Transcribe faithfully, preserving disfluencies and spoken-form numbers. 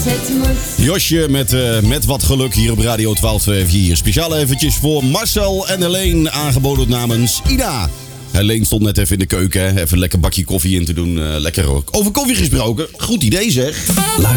het moet. Josje met, uh, met wat geluk hier op Radio twaalf vier. Speciaal eventjes voor Marcel en Helene, aangeboden namens Ida. Helene stond net even in de keuken, hè? Even een lekker bakje koffie in te doen. Uh, lekker ook. Over koffie gesproken, goed idee zeg.